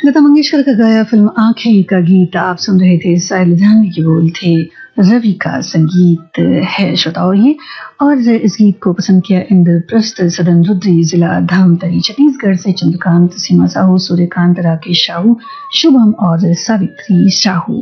लता मंगेशकर का गाया फिल्म आंखें का गीत आप सुन रहे थे। साहिल लुधियानवी के बोल थे, रवि का संगीत है श्रोताओं ये। और इस गीत को पसंद किया इंद्रप्रस्थ, सदन रुद्री, जिला धमतरी छत्तीसगढ़ से चंद्रकांत, सीमा साहू, सूर्यकांत, राकेश साहू, शुभम और सावित्री साहू।